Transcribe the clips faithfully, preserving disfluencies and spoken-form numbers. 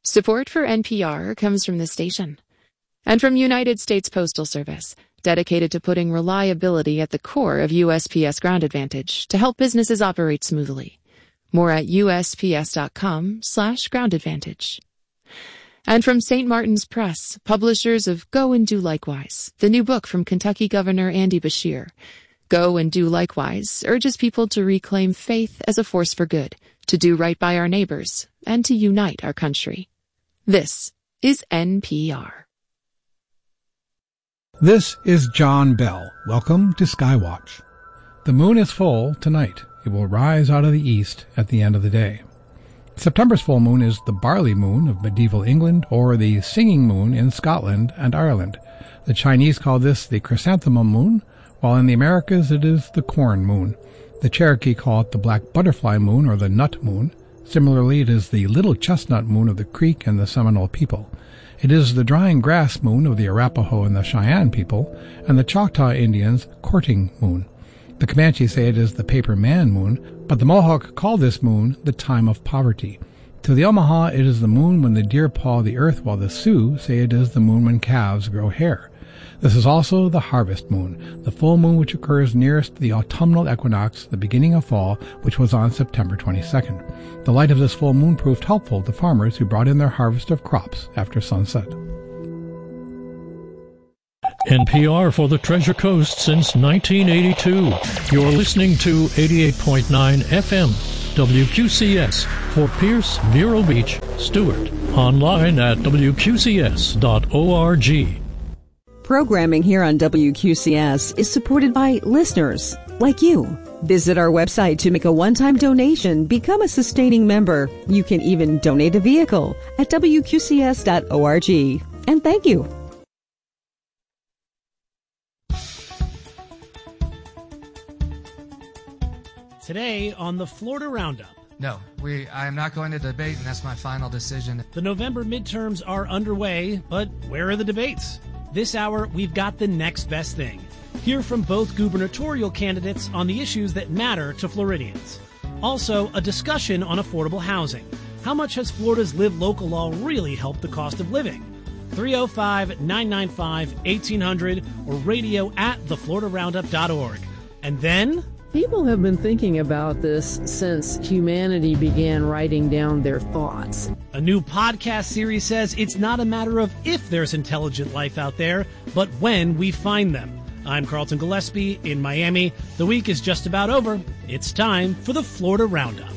Support for N P R comes from this station. And from United States Postal Service, dedicated to putting reliability at the core of U S P S Ground Advantage to help businesses operate smoothly. More at usps.com slash ground advantage. And from Saint Martin's Press, publishers of Go and Do Likewise, the new book from Kentucky Governor Andy Beshear. Go and Do Likewise urges people to reclaim faith as a force for good, to do right by our neighbors, and to unite our country. This is N P R. This is John Bell. Welcome to Skywatch. The moon is full tonight. It will rise out of the east at the end of the day. September's full moon is the barley moon of medieval England, or the singing moon in Scotland and Ireland. The Chinese call this the chrysanthemum moon, while in the Americas it is the corn moon. The Cherokee call it the black butterfly moon or the nut moon. Similarly, it is the little chestnut moon of the Creek and the Seminole people. It is the drying grass moon of the Arapaho and the Cheyenne people, and the Choctaw Indians' courting moon. The Comanche say it is the paper man moon, but the Mohawk call this moon the time of poverty. To the Omaha, it is the moon when the deer paw the earth, while the Sioux say it is the moon when calves grow hair. This is also the harvest moon, the full moon which occurs nearest the autumnal equinox, the beginning of fall, which was on September twenty-second. The light of this full moon proved helpful to farmers who brought in their harvest of crops after sunset. N P R for the Treasure Coast since nineteen eighty-two. You're listening to eighty-eight point nine F M, W Q C S, for Pierce, Vero Beach, Stewart. Online at w q c s dot org. Programming here on W Q C S is supported by listeners like you. Visit our website to make a one-time donation. Become a sustaining member. You can even donate a vehicle at w q c s dot org. And thank you. Today on the Florida Roundup. No, we. I am not going to debate, and that's my final decision. The November midterms are underway, but where are the debates? This hour, we've got the next best thing. Hear from both gubernatorial candidates on the issues that matter to Floridians. Also, a discussion on affordable housing. How much has Florida's Live Local law really helped the cost of living? three oh five, nine nine five, eighteen hundred or radio at the florida roundup dot org. And then... People have been thinking about this since humanity began writing down their thoughts. A new podcast series says it's not a matter of if there's intelligent life out there, but when we find them. I'm Carlton Gillespie in Miami. The week is just about over. It's time for the Florida Roundup.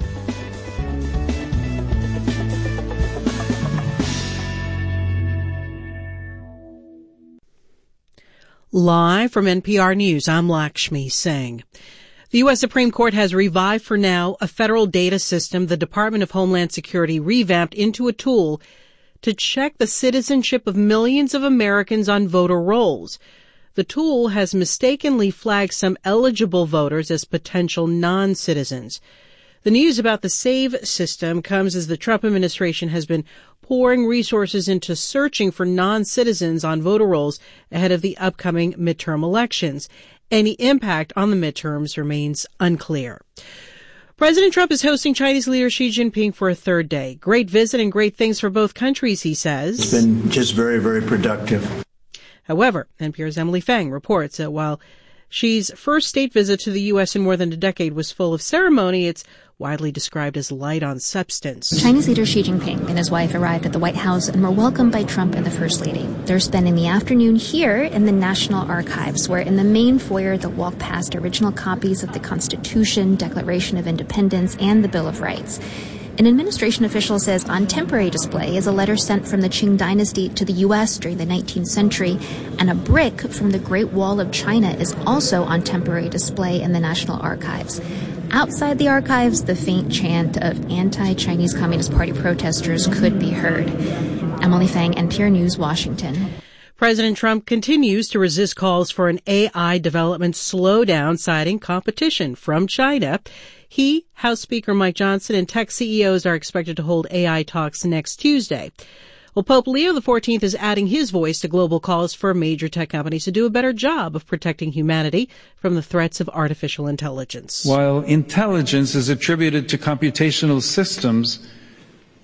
Live from N P R News, I'm Lakshmi Singh. The U S Supreme Court has revived for now a federal data system the Department of Homeland Security revamped into a tool to check the citizenship of millions of Americans on voter rolls. The tool has mistakenly flagged some eligible voters as potential non-citizens. The news about the SAVE system comes as the Trump administration has been pouring resources into searching for non-citizens on voter rolls ahead of the upcoming midterm elections. Any impact on the midterms remains unclear. President Trump is hosting Chinese leader Xi Jinping for a third day. Great visit and great things for both countries, he says. It's been just very, very productive. However, N P R's Emily Fang reports that while Xi's first state visit to the U S in more than a decade was full of ceremony, it's widely described as light on substance. Chinese leader Xi Jinping and his wife arrived at the White House and were welcomed by Trump and the First Lady. They're spending the afternoon here in the National Archives, where in the main foyer they'll walk past original copies of the Constitution, Declaration of Independence, and the Bill of Rights. An administration official says on temporary display is a letter sent from the Qing dynasty to the U S during the nineteenth century, and a brick from the Great Wall of China is also on temporary display in the National Archives. Outside the archives, the faint chant of anti-Chinese Communist Party protesters could be heard. Emily Fang, N P R News, Washington. President Trump continues to resist calls for an A I development slowdown, citing competition from China. He, House Speaker Mike Johnson, and tech C E Os are expected to hold A I talks next Tuesday. Well, Pope Leo the fourteenth is adding his voice to global calls for major tech companies to do a better job of protecting humanity from the threats of artificial intelligence. While intelligence is attributed to computational systems,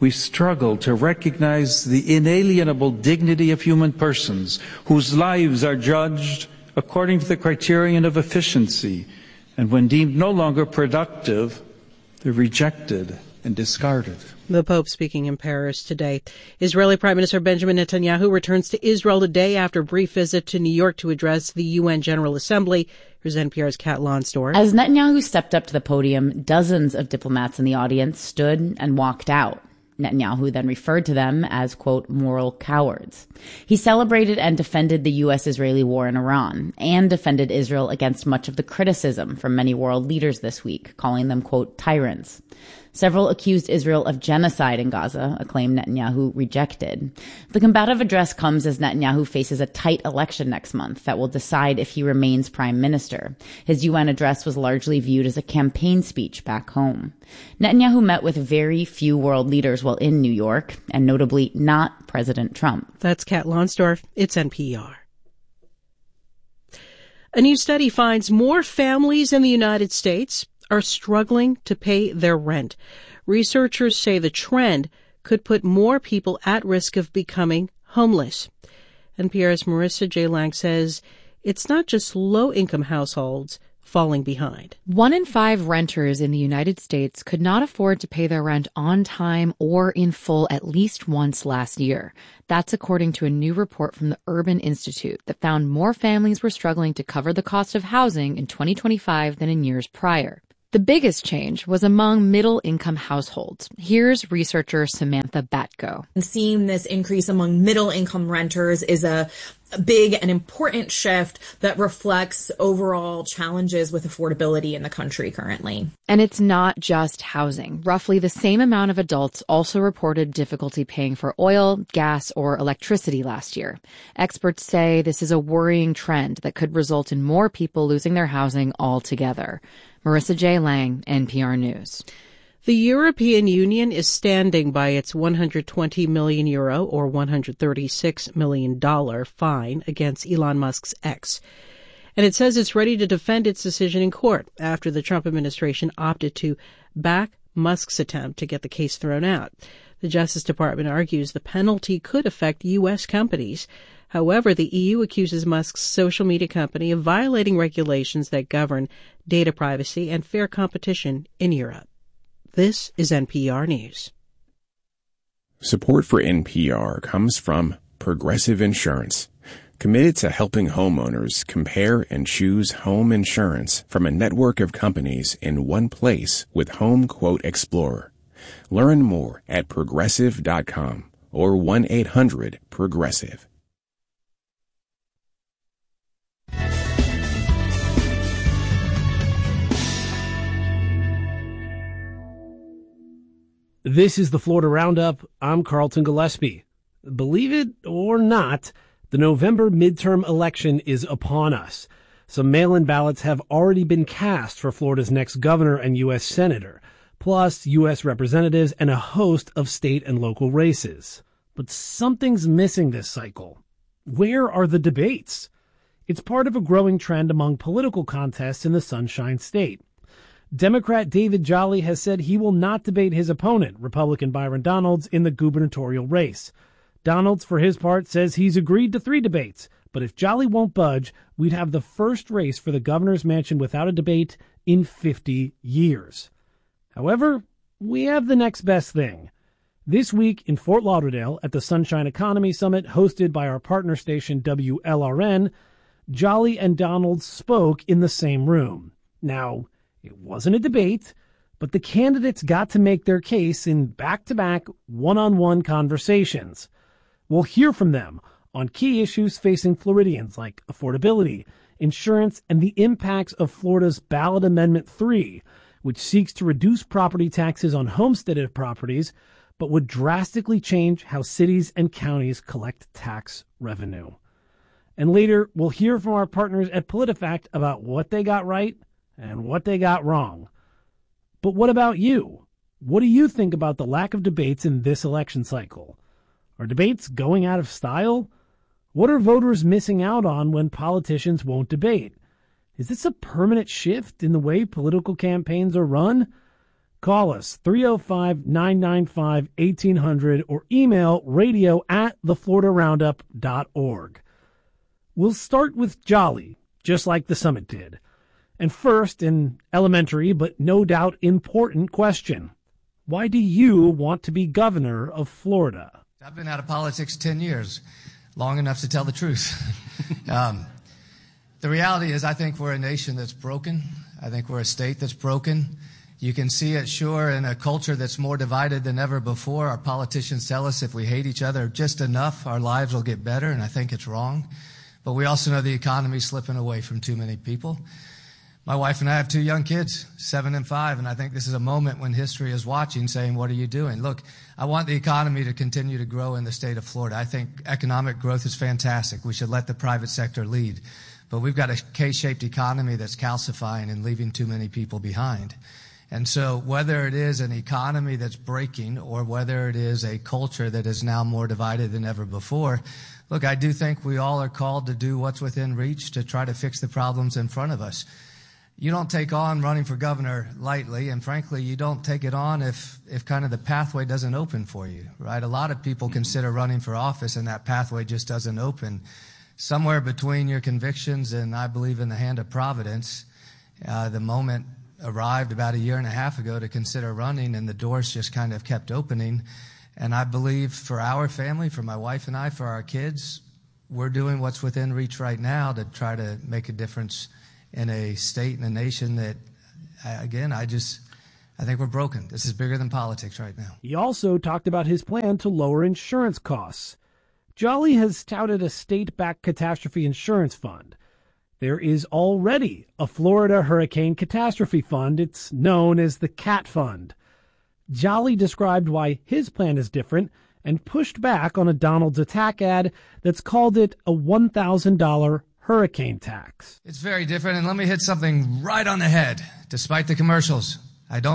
we struggle to recognize the inalienable dignity of human persons whose lives are judged according to the criterion of efficiency, and when deemed no longer productive, they're rejected and discarded. The Pope speaking in Paris today. Israeli Prime Minister Benjamin Netanyahu returns to Israel today after a brief visit to New York to address the U N General Assembly. Here's N P R's Kat Lonsdorf. As Netanyahu stepped up to the podium, dozens of diplomats in the audience stood and walked out. Netanyahu then referred to them as, quote, moral cowards. He celebrated and defended the U S-Israeli war in Iran and defended Israel against much of the criticism from many world leaders this week, calling them, quote, tyrants. Several accused Israel of genocide in Gaza, a claim Netanyahu rejected. The combative address comes as Netanyahu faces a tight election next month that will decide if he remains prime minister. His U N address was largely viewed as a campaign speech back home. Netanyahu met with very few world leaders while in New York, and notably not President Trump. That's Kat Lonsdorf. It's N P R. A new study finds more families in the United States are struggling to pay their rent. Researchers say the trend could put more people at risk of becoming homeless. N P R's Marissa J. Lang says it's not just low-income households falling behind. One in five renters in the United States could not afford to pay their rent on time or in full at least once last year. That's according to a new report from the Urban Institute that found more families were struggling to cover the cost of housing in twenty twenty-five than in years prior. The biggest change was among middle-income households. Here's researcher Samantha Batko. And seeing this increase among middle-income renters is a big and important shift that reflects overall challenges with affordability in the country currently. And it's not just housing. Roughly the same amount of adults also reported difficulty paying for oil, gas, or electricity last year. Experts say this is a worrying trend that could result in more people losing their housing altogether. Marissa J. Lang, N P R News. The European Union is standing by its one hundred twenty million euro or one hundred thirty-six million dollars fine against Elon Musk's X. And it says it's ready to defend its decision in court after the Trump administration opted to back Musk's attempt to get the case thrown out. The Justice Department argues the penalty could affect U S companies. However, the E U accuses Musk's social media company of violating regulations that govern data privacy and fair competition in Europe. This is N P R News. Support for N P R comes from Progressive Insurance, committed to helping homeowners compare and choose home insurance from a network of companies in one place with Home Quote Explorer. Learn more at progressive dot com or one eight hundred progressive. This is the Florida Roundup. I'm Carlton Gillespie. Believe it or not, the November midterm election is upon us. Some mail-in ballots have already been cast for Florida's next governor and U S senator, plus U S representatives and a host of state and local races. But something's missing this cycle. Where are the debates? It's part of a growing trend among political contests in the Sunshine State. Democrat David Jolly has said he will not debate his opponent, Republican Byron Donalds, in the gubernatorial race. Donalds, for his part, says he's agreed to three debates, but if Jolly won't budge, we'd have the first race for the governor's mansion without a debate in fifty years. However, we have the next best thing. This week in Fort Lauderdale at the Sunshine Economy Summit hosted by our partner station W L R N, Jolly and Donalds spoke in the same room. Now, it wasn't a debate, but the candidates got to make their case in back-to-back, one-on-one conversations. We'll hear from them on key issues facing Floridians like affordability, insurance, and the impacts of Florida's Ballot Amendment three, which seeks to reduce property taxes on homesteaded properties, but would drastically change how cities and counties collect tax revenue. And later, we'll hear from our partners at PolitiFact about what they got right and what they got wrong. But what about you? What do you think about the lack of debates in this election cycle? Are debates going out of style? What are voters missing out on when politicians won't debate? Is this a permanent shift in the way political campaigns are run? Call us, three oh five, nine nine five, eighteen hundred, or email radio at the florida roundup dot org. We'll start with Jolly, just like the summit did. And first, an elementary but no doubt important question. Why do you want to be governor of Florida? I've been out of politics ten years, long enough to tell the truth. um, the reality is I think we're a nation that's broken. I think we're a state that's broken. You can see it, sure, in a culture that's more divided than ever before. Our politicians tell us if we hate each other just enough, our lives will get better, and I think it's wrong. But we also know the economy's slipping away from too many people. My wife and I have two young kids, seven and five, and I think this is a moment when history is watching, saying, what are you doing? Look, I want the economy to continue to grow in the state of Florida. I think economic growth is fantastic. We should let the private sector lead. But we've got a K-shaped economy that's calcifying and leaving too many people behind. And so whether it is an economy that's breaking or whether it is a culture that is now more divided than ever before, look, I do think we all are called to do what's within reach to try to fix the problems in front of us. You don't take on running for governor lightly, and frankly, you don't take it on if, if kind of the pathway doesn't open for you, right? A lot of people consider running for office and that pathway just doesn't open. Somewhere between your convictions and I believe in the hand of Providence, uh, the moment arrived about a year and a half ago to consider running, and the doors just kind of kept opening. And I believe for our family, for my wife and I, for our kids, we're doing what's within reach right now to try to make a difference in a state and a nation that, again, I just, I think we're broken. This is bigger than politics right now. He also talked about his plan to lower insurance costs. Jolly has touted a state-backed catastrophe insurance fund. There is already a Florida Hurricane Catastrophe Fund. It's known as the CAT Fund. Jolly described why his plan is different and pushed back on a Donald's attack ad that's called it a one thousand dollars hurricane tax. It's very different, and let me hit something right on the head. Despite the commercials,